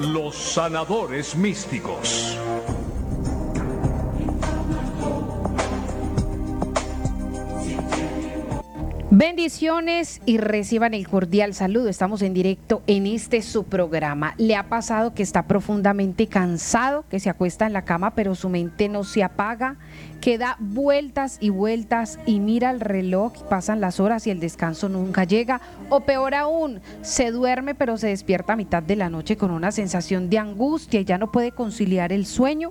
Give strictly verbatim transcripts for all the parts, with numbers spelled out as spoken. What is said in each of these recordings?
los sanadores místicos. Bendiciones y reciban el cordial saludo. Estamos en directo en este su programa. ¿Le ha pasado que está profundamente cansado, que se acuesta en la cama pero su mente no se apaga, que da vueltas y vueltas y mira el reloj, pasan las horas y el descanso nunca llega? O peor aún, se duerme pero se despierta a mitad de la noche con una sensación de angustia y ya no puede conciliar el sueño.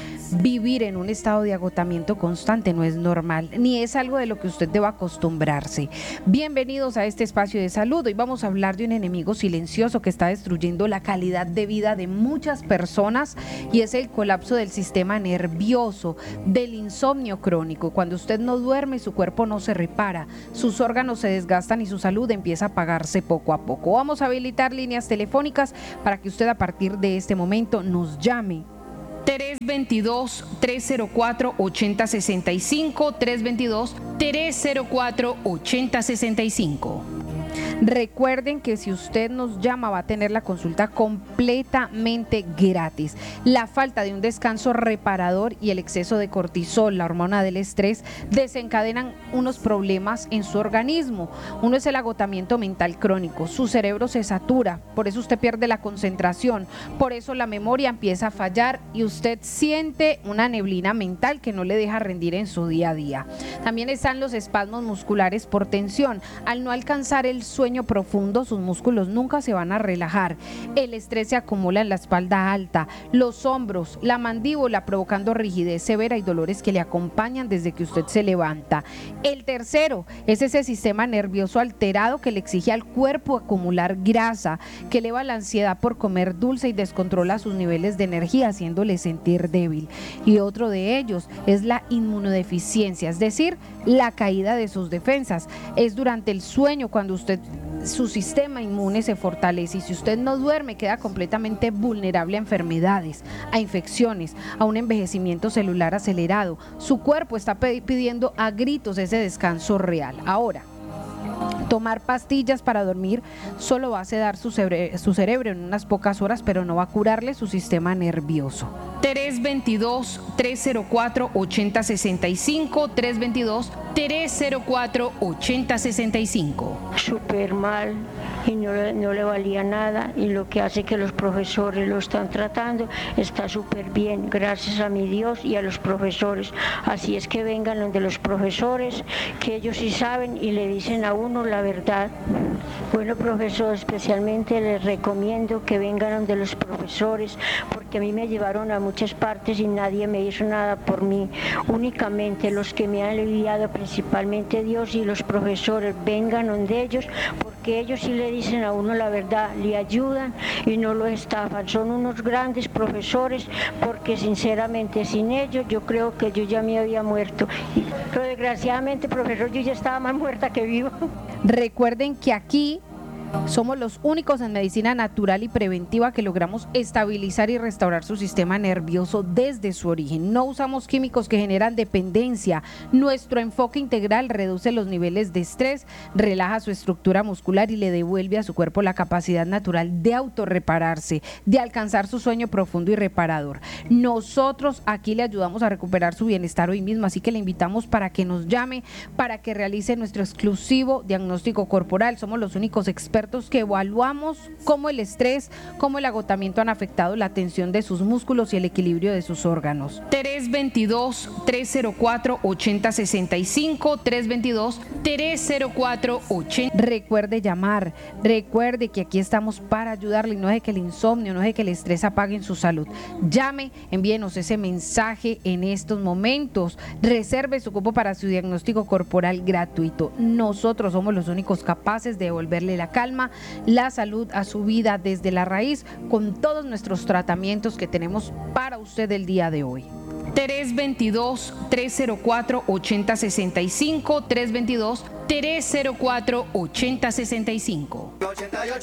Vivir en un estado de agotamiento constante no es normal, ni es algo de lo que usted deba acostumbrarse. Bienvenidos a este espacio de salud. Hoy vamos a hablar de un enemigo silencioso que está destruyendo la calidad de vida de muchas personas, y es el colapso del sistema nervioso, del insomnio crónico. Cuando usted no duerme, su cuerpo no se repara, sus órganos se desgastan y su salud empieza a apagarse poco a poco. Vamos a habilitar líneas telefónicas para que usted a partir de este momento nos llame. tres veintidós, tres cero cuatro, ochenta sesenta y cinco, tres veintidós, tres cero cuatro, ochenta sesenta y cinco. Recuerden que si usted nos llama va a tener la consulta completamente gratis. La falta de un descanso reparador y el exceso de cortisol, la hormona del estrés, desencadenan unos problemas en su organismo. Uno es el agotamiento mental crónico. Su cerebro se satura, por eso usted pierde la concentración, por eso la memoria empieza a fallar y usted siente una neblina mental que no le deja rendir en su día a día. También están los espasmos musculares por tensión. Al no alcanzar el sueño profundo, sus músculos nunca se van a relajar. El estrés se acumula en la espalda alta, los hombros, la mandíbula, provocando rigidez severa y dolores que le acompañan desde que usted se levanta. El tercero es ese sistema nervioso alterado que le exige al cuerpo acumular grasa, que eleva la ansiedad por comer dulce y descontrola sus niveles de energía, haciéndole sentir débil. Y otro de ellos es la inmunodeficiencia, es decir, la caída de sus defensas. Es durante el sueño cuando usted su sistema inmune se fortalece, y si usted no duerme queda completamente vulnerable a enfermedades, a infecciones, a un envejecimiento celular acelerado. Su cuerpo está pidiendo a gritos ese descanso real. Ahora, tomar pastillas para dormir solo va a sedar su, cerebro, su cerebro en unas pocas horas, pero no va a curarle su sistema nervioso. tres veintidós, tres cero cuatro, ochenta sesenta y cinco, tres veintidós, tres cero cuatro, ochenta sesenta y cinco. Súper mal y no, no le valía nada, y lo que hace que los profesores lo están tratando está súper bien, gracias a mi Dios y a los profesores. Así es que vengan donde los profesores, que ellos sí saben y le dicen a uno la verdad. Bueno, profesor, especialmente les recomiendo que vengan donde los profesores, porque a mí me llevaron a muchas partes y nadie me hizo nada por mí. Únicamente los que me han aliviado, principalmente Dios y los profesores. Vengan donde ellos, porque ellos sí le dicen a uno la verdad, le ayudan y no lo estafan. Son unos grandes profesores, porque sinceramente sin ellos yo creo que yo ya me había muerto. Pero desgraciadamente, profesor, yo ya estaba más muerta que viva. Recuerden que aquí somos los únicos en medicina natural y preventiva que logramos estabilizar y restaurar su sistema nervioso desde su origen. No usamos químicos que generan dependencia. Nuestro enfoque integral reduce los niveles de estrés, relaja su estructura muscular y le devuelve a su cuerpo la capacidad natural de autorrepararse, de alcanzar su sueño profundo y reparador. Nosotros aquí le ayudamos a recuperar su bienestar hoy mismo, así que le invitamos para que nos llame, para que realice nuestro exclusivo diagnóstico corporal. Somos los únicos expertos que evaluamos cómo el estrés, cómo el agotamiento han afectado la tensión de sus músculos y el equilibrio de sus órganos. tres veintidós, tres cero cuatro, ochenta sesenta y cinco, tres veintidós, tres cero cuatro, ochenta. Recuerde llamar, recuerde que aquí estamos para ayudarle, y no deje que el insomnio, no deje que el estrés apaguen su salud. Llame, envíenos ese mensaje en estos momentos, reserve su cupo para su diagnóstico corporal gratuito. Nosotros somos los únicos capaces de devolverle la calma, la salud a su vida desde la raíz, con todos nuestros tratamientos que tenemos para usted el día de hoy. tres veintidós, tres cero cuatro, ochenta sesenta y cinco, tres veintidós, tres cero cuatro, ochenta sesenta y cinco.